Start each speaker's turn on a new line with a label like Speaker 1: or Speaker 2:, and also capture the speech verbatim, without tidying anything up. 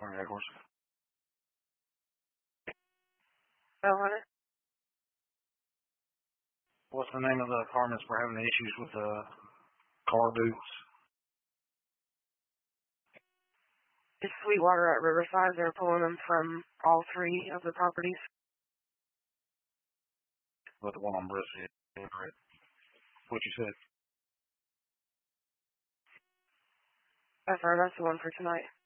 Speaker 1: California Air Force.
Speaker 2: Oh, honey.
Speaker 1: What's the name of the apartments we're having issues with the car boots?
Speaker 2: It's Sweetwater at Riverside. They're pulling them from all three of the properties.
Speaker 1: But the one on Brisket, correct? What you said?
Speaker 2: That's right. That's the one for tonight.